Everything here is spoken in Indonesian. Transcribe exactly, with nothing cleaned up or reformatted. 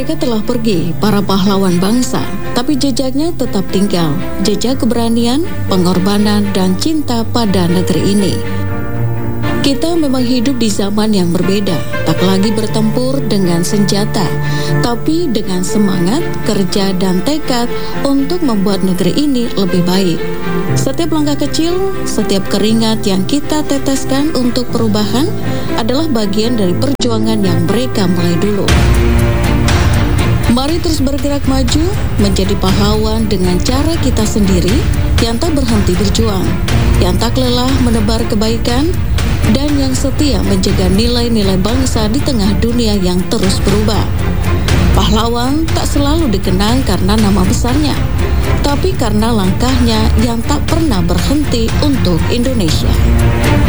Mereka telah pergi, para pahlawan bangsa, tapi jejaknya tetap tinggal. Jejak keberanian, pengorbanan, dan cinta pada negeri ini. Kita memang hidup di zaman yang berbeda, tak lagi bertempur dengan senjata, tapi dengan semangat, kerja, dan tekad untuk membuat negeri ini lebih baik. Setiap langkah kecil, setiap keringat yang kita teteskan untuk perubahan adalah bagian dari perjuangan yang mereka mulai dulu. Mari terus bergerak maju, menjadi pahlawan dengan cara kita sendiri yang tak berhenti berjuang, yang tak lelah menebar kebaikan, dan yang setia menjaga nilai-nilai bangsa di tengah dunia yang terus berubah. Pahlawan tak selalu dikenang karena nama besarnya, tapi karena langkahnya yang tak pernah berhenti untuk Indonesia.